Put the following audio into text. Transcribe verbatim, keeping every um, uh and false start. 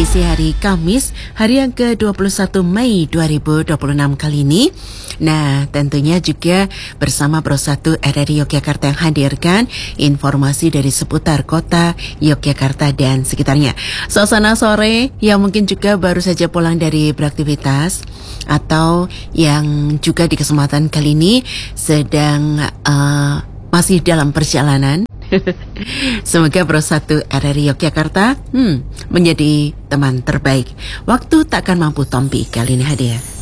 edisi hari Kamis, hari yang ke dua puluh satu Mei dua ribu dua puluh enam kali ini. Nah, tentunya juga bersama Pro satu R R I Yogyakarta yang hadirkan informasi dari seputar kota Yogyakarta dan sekitarnya. Suasana sore yang mungkin juga baru saja pulang dari beraktivitas atau yang juga di kesempatan kali ini sedang uh, masih dalam perjalanan. Semoga Pro satu R R I Yogyakarta hmm, menjadi teman terbaik. Waktu takkan mampu tompi kali ini hadir.